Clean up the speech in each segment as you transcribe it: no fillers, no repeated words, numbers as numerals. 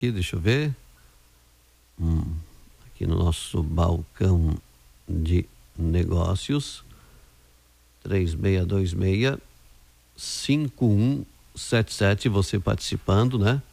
Aqui, deixa eu ver. Aqui no nosso balcão de negócios. 3626-5177, você participando, né?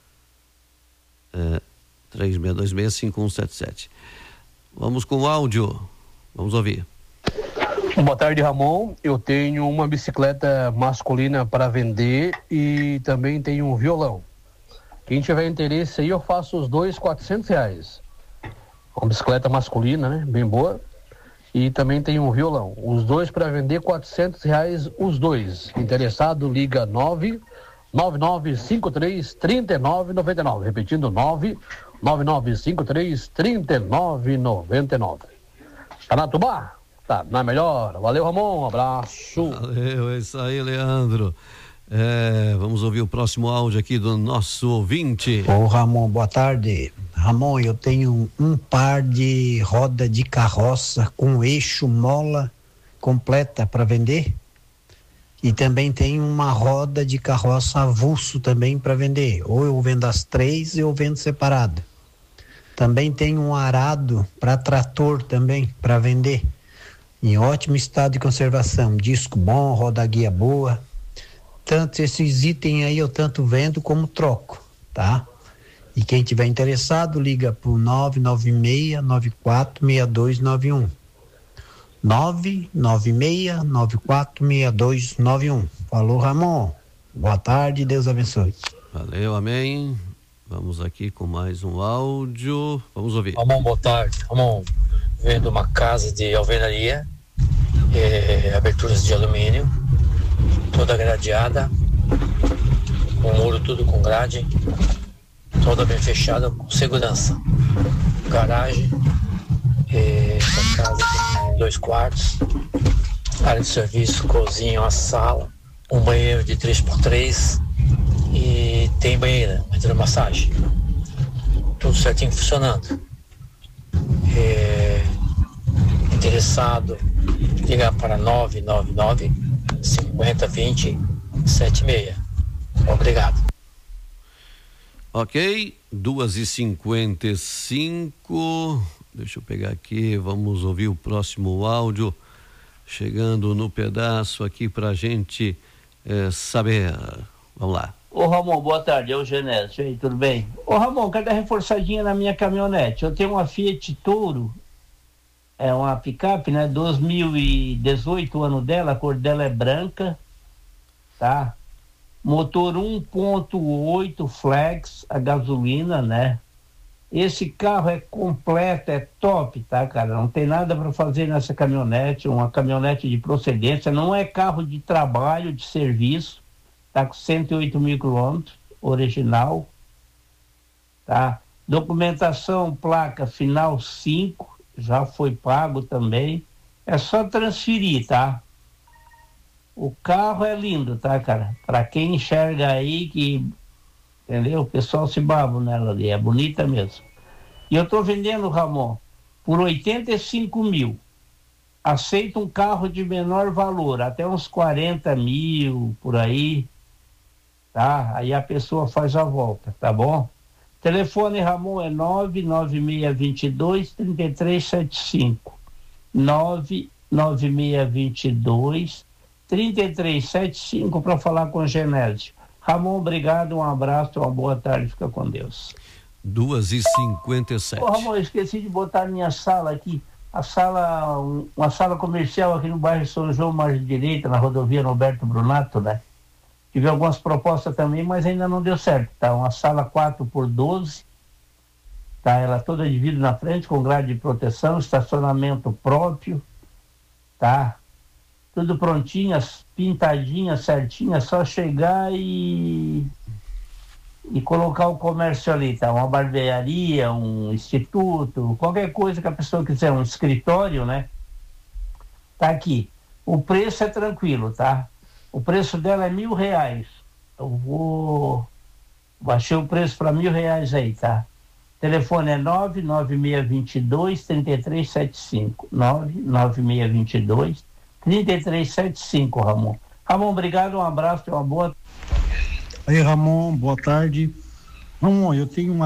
3626-5177. Vamos com o áudio. Vamos ouvir. Boa tarde, Ramon. Eu tenho uma bicicleta masculina para vender e também tenho um violão. Quem tiver interesse aí, eu faço os dois R$400. Uma bicicleta masculina, né? Bem boa. E também tem um violão. Os dois para vender R$400, os dois. Interessado, liga 99953-3999. Repetindo, 99953-3999. Tá na Tubá? Tá, na melhor. Valeu, Ramon. Um abraço. Valeu, é isso aí, Leandro. Vamos ouvir o próximo áudio aqui do nosso ouvinte. Ô Ramon, boa tarde. Ramon, eu tenho um par de roda de carroça com eixo, mola completa para vender. E também tem uma roda de carroça avulso também para vender. Ou eu vendo as três ou eu vendo separado. Também tem um arado para trator também para vender. Em ótimo estado de conservação. Disco bom, roda guia boa. Tanto esses itens aí eu tanto vendo como troco, tá? E quem tiver interessado, liga pro 996-946291. 996-946291. Falou, Ramon. Boa tarde, Deus abençoe. Valeu, amém. Vamos aqui com mais um áudio. Vamos ouvir. Ramon, boa tarde. Ramon, vendo uma casa de alvenaria, aberturas de alumínio, toda gradeada, com muro tudo com grade, toda bem fechada, com segurança. Garagem, essa casa tem 2 quartos, área de serviço, cozinha, uma sala, um banheiro de 3x3 e tem banheira, hidromassagem. Tudo certinho funcionando. Interessado, ligar para 999-5020-76. Obrigado. Ok, 2h55. Deixa eu pegar aqui, vamos ouvir o próximo áudio. Chegando no pedaço aqui pra gente saber. Vamos lá. Ô Ramon, boa tarde, é o Genésio. E aí, tudo bem? Ô Ramon, quero dar reforçadinha na minha caminhonete. Eu tenho uma Fiat Toro, é uma picape, né? 2018, o ano dela, a cor dela é branca, tá? Motor 1.8 flex, a gasolina, né? Esse carro é completo, é top, tá, cara? Não tem nada para fazer nessa caminhonete, uma caminhonete de procedência, não é carro de trabalho, de serviço, tá com 108 mil quilômetros, original, tá? Documentação, placa final 5, já foi pago também, é só transferir, tá? O carro é lindo, tá, cara? Para quem enxerga aí que, entendeu? O pessoal se baba nela ali, é bonita mesmo. E eu tô vendendo, Ramon, por 85 mil. Aceito um carro de menor valor, até uns 40 mil, por aí, tá? Aí a pessoa faz a volta, tá bom? Telefone, Ramon, é 99622-3375. 99622-3375 para falar com o Genésio. Ramon, obrigado, um abraço, uma boa tarde, fica com Deus. 2h57. Ô Ramon, eu esqueci de botar minha sala aqui, uma sala comercial aqui no bairro São João, margem direita, na rodovia Norberto Brunato, né? Tive algumas propostas também, mas ainda não deu certo, tá? Uma sala 4x12, tá? Ela toda de vidro na frente, com grade de proteção, estacionamento próprio, tá? Tudo prontinho, pintadinha, certinha, só chegar e colocar o comércio ali, tá? Uma barbearia, um instituto, qualquer coisa que a pessoa quiser, um escritório, né? Tá aqui. O preço é tranquilo, tá? O preço dela é R$1.000. Eu baixei o preço para R$1.000 aí, tá? Telefone é 99622-3375. 99622-3375, Ramon. Ramon, obrigado, um abraço e uma boa... Aí, Ramon, boa tarde. Ramon, eu tenho uma